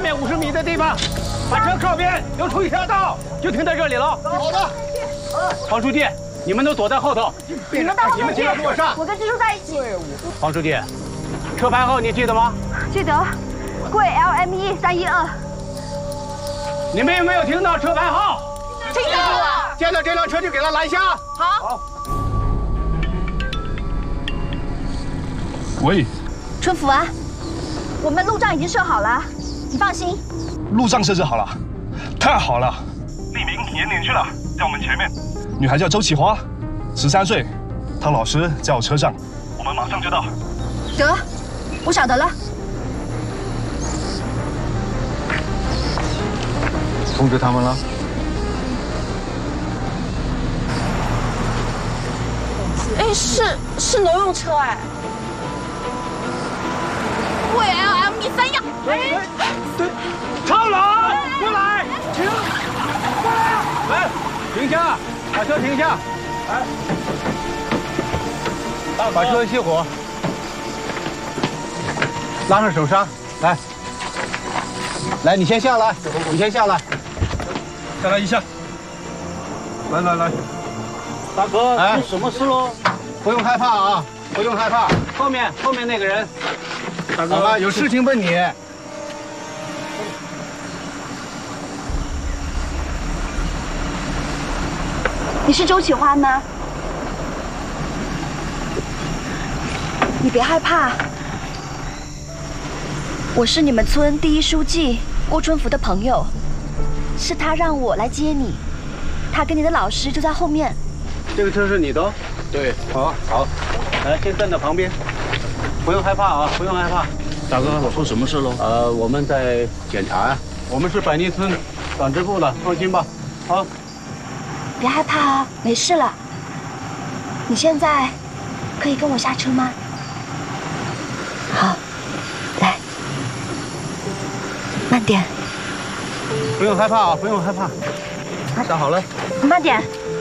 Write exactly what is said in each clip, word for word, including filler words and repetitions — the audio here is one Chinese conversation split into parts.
面五十米的地方，把车靠边，留出一条道，就停在这里了。 好的。 黄书记，你们都躲在后头。 你们到后面去， 跟我上。 我跟支书在一起。 黄书记，车牌号你记得吗？ 记得，贵 L M E 三一二。 你们有没有听到车牌号？ 听到了。 见到这辆车就给他拦下。 好。 好。 喂。 春福啊，我们路障已经设好了，你放心。 路障设置好了，太好了。 匿名眼领去了，在我们前面。 女孩叫周启华，十三岁，汤老师在我车上。 我们马上就到。 得，我晓得了。 通知他们了。 哎，是是农用车哎。贵 L M E 三样。 哎，对，超老，过来，停，过来，来，停下，把车停下，来，把车熄火，拉上手刹，来，来，你先下来，你先下来， 下来一下。来来来， 大哥，哎，什么事喽？不用害怕啊，不用害怕，后面后面那个人。大哥，有事情问你。 你是周启华吗？你别害怕，我是你们村第一书记郭春福的朋友，是他让我来接你，他跟你的老师就在后面。 这个车是你的？对，好，好，来，先站在旁边。不用害怕啊，不用害怕。 大哥，我说什么事喽？ 呃，我们在检查呀。我们是百逆村党支部的，放心吧。好， 别害怕啊，没事了。你现在可以跟我下车吗？好，来，慢点。 不用害怕啊，不用害怕。站好了。 慢点。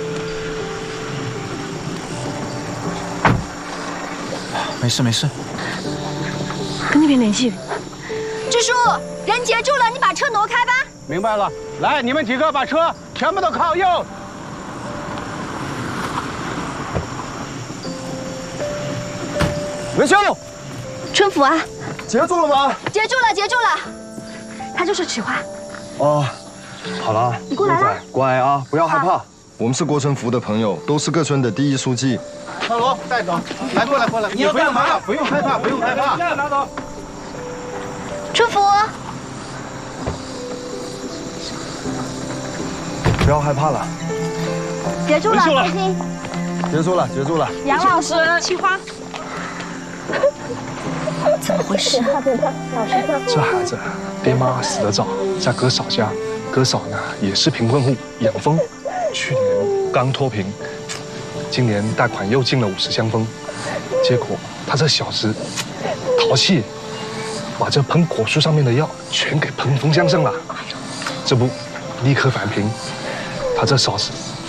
没事没事。 跟那边联系。 支书，人截住了，你把车挪开吧。 明白了，来，你们几个把车全部都靠右。 维修。 春福啊， 截住了吗？ 截住了，截住了。他就是启华。 哦，好了， 你过来了， 乖啊，不要害怕。我们是郭春福的朋友，都是各村的第一书记。 小罗，带走，来，过来，过来，你不用害怕，不用害怕，不用害怕。拿走。 春福， 不要害怕了。 截住了，放心。 截住了，截住了。 杨老师，启华， 怎么回事？ 这孩子爹妈死得早，在哥嫂家，哥嫂呢也是贫困户，养蜂，去年刚脱贫。今年贷款又进了五十箱蜂，结果他这小子淘气，把这喷果树上面的药全给喷蜂箱上了，这不立刻返贫。他这嫂子